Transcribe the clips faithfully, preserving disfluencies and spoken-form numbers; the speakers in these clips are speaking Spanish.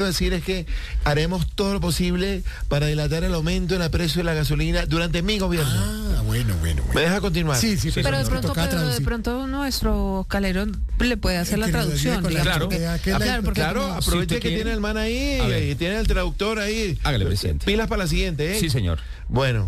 decir es que haremos todo lo posible para dilatar el aumento en el precio de la gasolina durante mi gobierno. Ah, bueno, bueno, bueno. ¿Me deja continuar? Sí, sí, pero, de pronto, pero de pronto nuestro Calero le puede hacer la traducción. Digamos, claro, porque, claro, claro, porque claro como, aproveche si que tiene el man ahí y tiene el traductor ahí. Hágale, presidente. Pilas para la siguiente, ¿eh? Sí, señor. Bueno.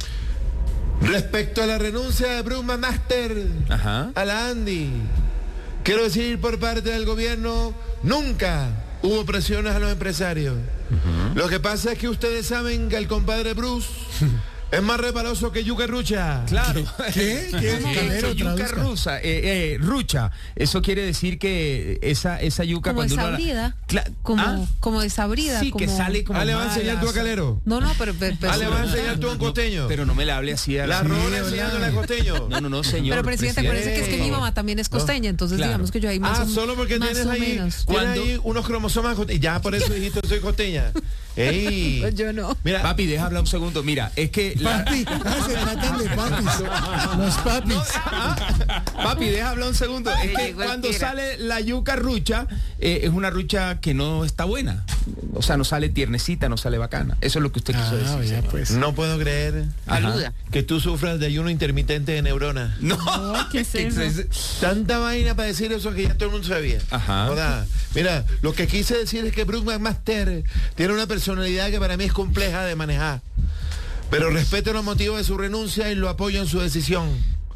Respecto a la renuncia de Brugman Master Ajá. a la Andy, quiero decir por parte del gobierno, nunca hubo presiones a los empresarios. Uh-huh. Lo que pasa es que ustedes saben que el compadre Bruce es más resbaloso que yuca rucha. Claro. ¿Qué? ¿Qué? Calero, yuca rusa, eh, eh, rucha. Eso quiere decir que esa, esa yuca como cuando desabrida, uno la... como, ¿Ah? como desabrida. Sí, como... que sale como... Ah, le va a enseñar tú a Calero. No, no, pero... pero, pero ah, le va a enseñar tú a un costeño. No, pero no me le hable así a la... La rola enseñándole a costeño. No, no, no, señor. Pero, presidente, acuérdese que es que mi mamá también es costeña, entonces claro. digamos que yo ahí más Ah, o, solo porque más tienes o ahí, menos. tienes ahí unos cromosomas costeños. Ya por eso dijiste soy costeña. Ey. Pues yo no. Mira, papi, deja hablar un segundo. Mira, es que... La... Papi, ah, se tratan de papis. Los papis. No, ah, papi, deja hablar un segundo. Es que cuando sale la yuca rucha, eh, es una rucha que no está buena. O sea, no sale tiernecita, no sale bacana. Eso es lo que usted quiso ah, decir. Ya, pues. No puedo creer Ajá. que tú sufras de ayuno intermitente de neuronas. No, no ¿qué es eso? Tanta vaina para decir eso que ya todo el mundo sabía. Ajá. Joda. Mira, lo que quise decir es que Brugman Master tiene una personalidad que para mí es compleja de manejar. Pero respeto los motivos de su renuncia y lo apoyo en su decisión.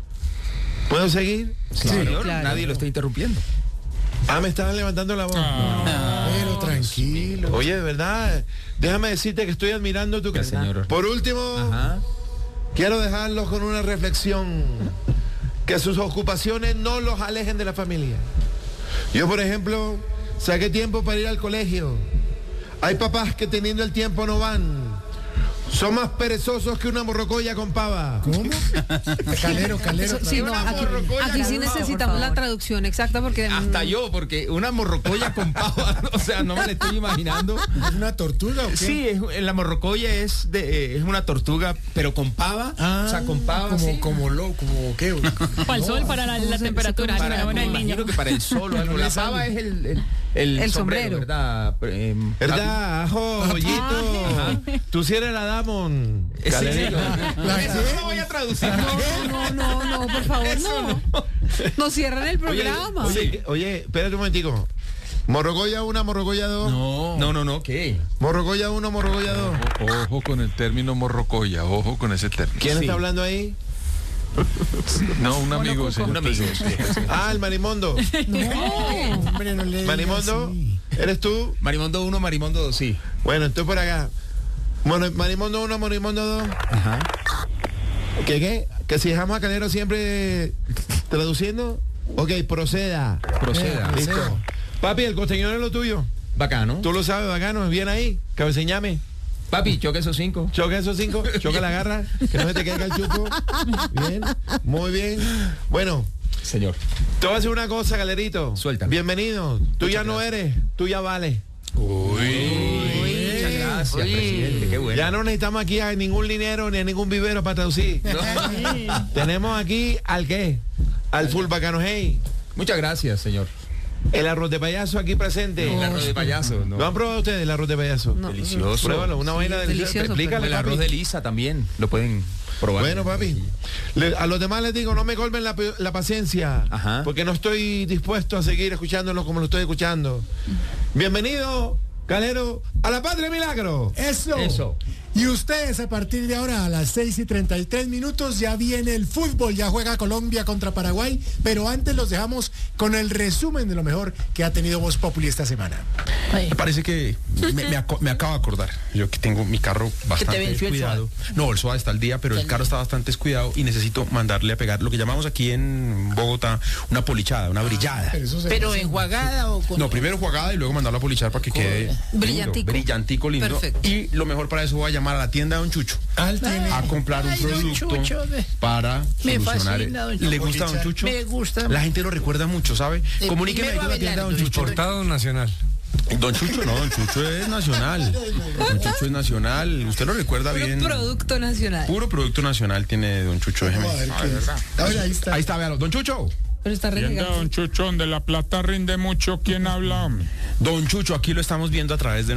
¿Puedo seguir? Sí, claro, claro. Nadie lo está interrumpiendo. Ah, me estaban levantando la voz. Ah, no, pero tranquilo. Oye, de verdad, déjame decirte que estoy admirando tu señor. Por último, ajá, quiero dejarlos con una reflexión. Que sus ocupaciones no los alejen de la familia. Yo, por ejemplo, saqué tiempo para ir al colegio. Hay papás que teniendo el tiempo no van. Son más perezosos que una morrocoya con pava. ¿Cómo? Calero, calero. Eso, sí, no, aquí, aquí sí necesitamos la traducción exacta porque... Hasta yo, porque una morrocoya con pava, o sea, no me la estoy imaginando. ¿Es una tortuga o qué? Sí, es, la morrocoya es de, es una tortuga, pero con pava. Ah, o sea, con pava. Como, ¿sí? como lo, como qué. Para el sol, para la, la temperatura. Para, para el niño. Que para el sol o algo. La pava es el, el, el, el sombrero, sombrero, ¿verdad? Eh, ¿Verdad? Ajo, Ollito. Tú sí eres la Damon. Calerito. Eso no lo voy a traducir. No, no, no, no, por favor, no. Nos cierran el programa. Oye, oye, oye, espérate un momentico. Morrocoya uno, morrocoya dos. No, no, no, no, ¿qué? Morrocoya uno, morrocoya dos. Ojo, ojo con el término morrocoya, ojo con ese término. ¿Quién sí. está hablando ahí? No, un amigo, señor. Un amigo. Sí, sí. Ah, el Marimondo. No, hombre, no le Marimondo, ¿eres tú? Marimondo uno, Marimondo dos, sí. Bueno, entonces por acá. Bueno, Marimondo uno, Marimondo dos. Ajá. ¿Qué qué? Que si dejamos a Calero siempre traduciendo. Ok, proceda. Proceda. Listo. Papi, el costeño es lo tuyo. Bacano. Tú lo sabes, bacano. Bien ahí. Cabeceñame. Papi, choque esos cinco. Choque esos cinco. Choque la garra. Que no se te caiga el chupo. Bien. Muy bien. Bueno. Señor. Te voy a decir una cosa, Galerito. Suéltame. Bienvenido. Tú Muchas ya no gracias. eres. Tú ya vales. Uy. Uy, muchas gracias, Uy. presidente. Qué bueno. Ya no necesitamos aquí a ningún linero ni a ningún vivero para traducir. No. Tenemos aquí al qué? Al full bacano hey. Muchas gracias, señor. El arroz de payaso aquí presente. El arroz de payaso. No. ¿Lo han probado ustedes el arroz de payaso? No. Delicioso. Pruébalo, una Sí, vaina deliciosa. delicioso, Explícale, El papi. arroz de Lisa también. Lo pueden probar. Bueno, papi. Le- a los demás les digo, no me colmen la, la paciencia. Ajá. Porque no estoy dispuesto a seguir escuchándolo como lo estoy escuchando. Bienvenido, Calero, a la Patria Milagro. Eso. Eso. Y ustedes a partir de ahora a las seis y treinta y tres minutos ya viene el fútbol, ya juega Colombia contra Paraguay, pero antes los dejamos con el resumen de lo mejor que ha tenido Voz Populi esta semana. Me parece que me, me, aco- me acabo de acordar. Yo que tengo mi carro bastante venció el descuidado. No, el SOA está al día, pero el carro está bastante descuidado y necesito mandarle a pegar lo que llamamos aquí en Bogotá una polichada, una brillada. Pero, eso se Pero hace. enjuagada o con... No, primero jugada y luego mandarlo a polichar para que quede lindo, Brillantico. brillantico, lindo. Perfecto. Y lo mejor para eso voy a llamar a la tienda de Don Chucho Al tiene- a comprar un Ay, don producto Chucho, ve. para Me solucionar. fascina, don ¿Le Chucho. gusta Don Chucho? Me gusta. La gente lo recuerda mucho, ¿sabe? Eh, Comuníqueme ahí primero con la a tienda de bailar, Don Chucho. Importado nacional. Don Chucho no, Don Chucho es nacional. Don Chucho es nacional. Usted lo recuerda puro bien. producto nacional. Puro producto nacional tiene Don Chucho. Déjeme. A ver, A ¿qué ver, es? ¿verdad? A ver, ahí está. Ahí está, véalo. Don Chucho. Pero está renegando. Don Chucho, donde la plata rinde mucho, ¿quién habla? Don Chucho, aquí lo estamos viendo a través de